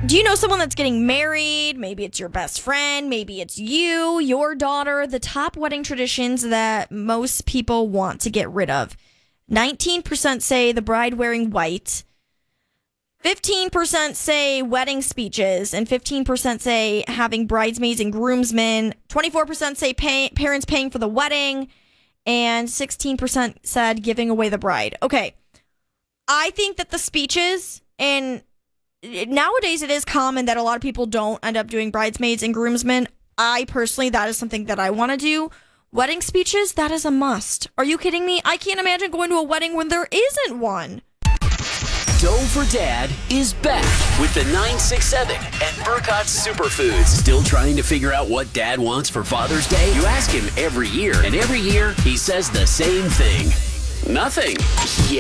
Do you know someone that's getting married? Maybe it's your best friend. Maybe it's you, your daughter. The top wedding traditions that most people want to get rid of. 19% say the bride wearing white. 15% say wedding speeches. And 15% say having bridesmaids and groomsmen. 24% say parents paying for the wedding. And 16% said giving away the bride. Okay. I think that the speeches, and nowadays it is common that a lot of people don't end up doing bridesmaids and groomsmen. I personally, that is something that I want to do. Wedding speeches, that is a must. Are you kidding me? I can't imagine going to a wedding when there isn't one. Doe for Dad is back with the 967 and Burkott's Superfoods. Still trying to figure out what Dad wants for Father's Day? You ask him every year, and every year he says the same thing. Nothing. Yeah.